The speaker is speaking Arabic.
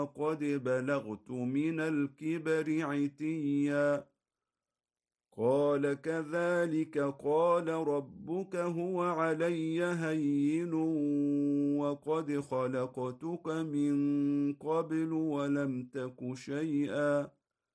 قد بلغت من الكبر عتيا قال كذلك قال ربك هو علي هين وقد خلقتك من قبل ولم تك شيئا